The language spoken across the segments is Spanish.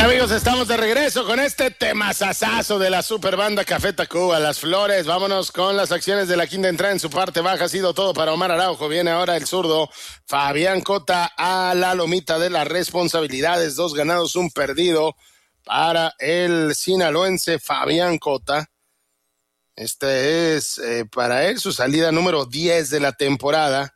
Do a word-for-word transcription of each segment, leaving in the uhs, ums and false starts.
Amigos, estamos de regreso con este temazazazo de la super banda Café Tacuba, Las Flores. Vámonos con las acciones de la quinta entrada en su parte baja. Ha sido todo para Omar Araujo. Viene ahora el zurdo Fabián Cota a la lomita de las responsabilidades. Dos ganados, un perdido para el sinaloense Fabián Cota. Este es eh, para él su salida número diez de la temporada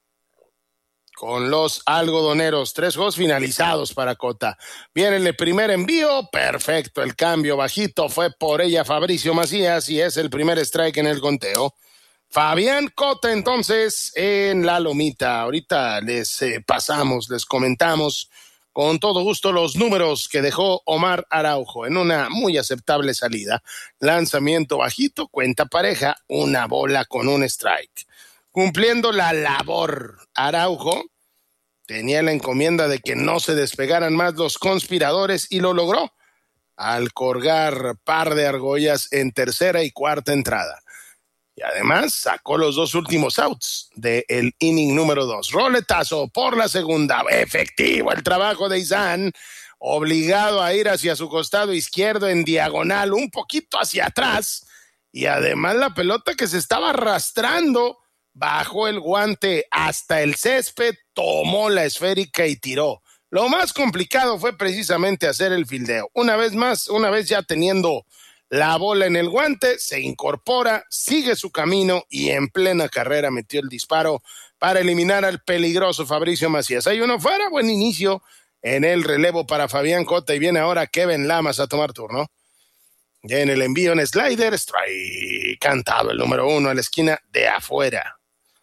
con los algodoneros. Tres juegos finalizados para Cota. Viene el primer envío, perfecto, el cambio bajito fue por ella Fabricio Macías y es el primer strike en el conteo. Fabián Cota entonces en la lomita. Ahorita les eh, pasamos, les comentamos con todo gusto los números que dejó Omar Araujo en una muy aceptable salida. Lanzamiento bajito, cuenta pareja, una bola con un strike. Cumpliendo la labor, Araujo tenía la encomienda de que no se despegaran más los conspiradores y lo logró al colgar par de argollas en tercera y cuarta entrada. Y además sacó los dos últimos outs del inning número dos. Roletazo por la segunda. Efectivo el trabajo de Izan, obligado a ir hacia su costado izquierdo en diagonal, un poquito hacia atrás. Y además la pelota que se estaba arrastrando bajó el guante hasta el césped, tomó la esférica y tiró. Lo más complicado fue precisamente hacer el fildeo. Una vez más, una vez ya teniendo la bola en el guante, se incorpora, sigue su camino y en plena carrera metió el disparo para eliminar al peligroso Fabricio Macías. Hay uno fuera, buen inicio en el relevo para Fabián Cota y viene ahora Kevin Lamas a tomar turno. Ya en el envío en slider, strike cantado el número uno a la esquina de afuera.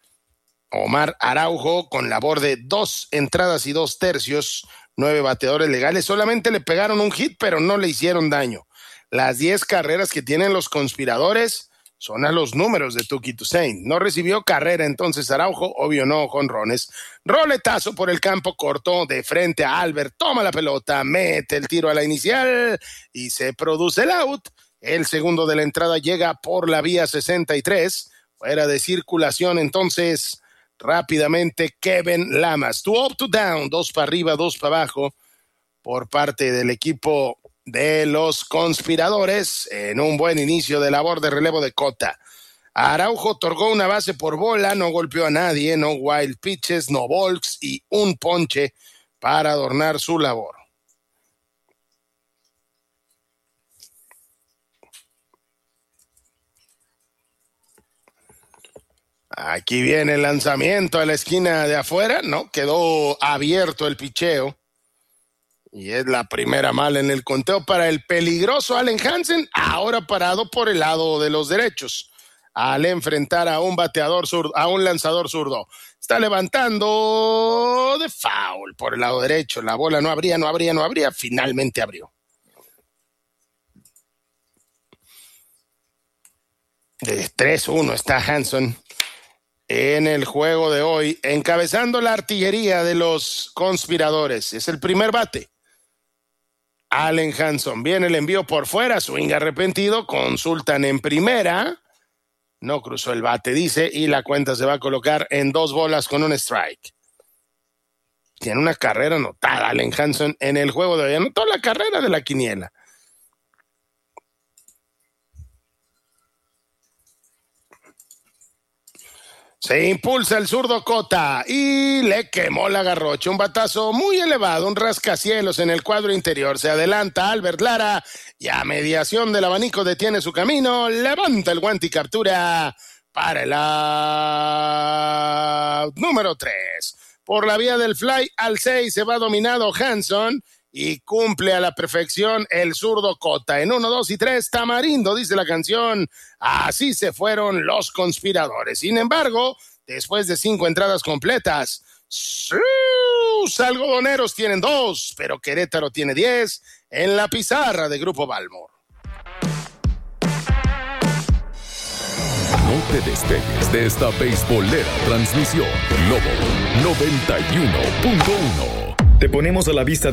Omar Araujo con labor de dos entradas y dos tercios, nueve bateadores legales, solamente le pegaron un hit, pero no le hicieron daño. Las diez carreras que tienen los conspiradores son a los números de Tuki Toussaint. No recibió carrera entonces Araujo, obvio no, jonrones. Roletazo por el campo corto de frente a Albert, toma la pelota, mete el tiro a la inicial y se produce el out. El segundo de la entrada llega por la vía sesenta y tres, fuera de circulación entonces rápidamente Kevin Lamas. Two up, two down, dos para arriba, dos para abajo por parte del equipo de los conspiradores en un buen inicio de labor de relevo de Cota. Araujo otorgó una base por bola, no golpeó a nadie, no wild pitches, no balks y un ponche para adornar su labor. Aquí viene el lanzamiento a la esquina de afuera, ¿no? Quedó abierto el picheo. Y es la primera mala en el conteo para el peligroso Allen Hansen, ahora parado por el lado de los derechos, al enfrentar a un bateador zurdo, a un lanzador zurdo. Está levantando de foul por el lado derecho. La bola no abría, no abría, no abría. Finalmente abrió. De tres uno está Hanson en el juego de hoy, encabezando la artillería de los conspiradores. Es el primer bate. Allen Hanson, viene el envío por fuera, swing arrepentido, consultan en primera, no cruzó el bate, dice, y la cuenta se va a colocar en dos bolas con un strike. Tiene una carrera anotada Allen Hanson en el juego de hoy, anotó la carrera de la quiniela. Se impulsa el zurdo Cota y le quemó la garrocha. Un batazo muy elevado, un rascacielos en el cuadro interior. Se adelanta Albert Lara y a mediación del abanico detiene su camino. Levanta el guante y captura para el out número tres. Por la vía del fly al seis se va dominado Hanson y cumple a la perfección el zurdo Cota. En uno, dos y tres, Tamarindo, dice la canción. Así se fueron los conspiradores. Sin embargo, después de cinco entradas completas, sus algodoneros tienen dos, pero Querétaro tiene diez en la pizarra de Grupo Balmor. No te despegues de esta beisbolera transmisión. Lobo noventa y uno punto uno. Te ponemos a la vista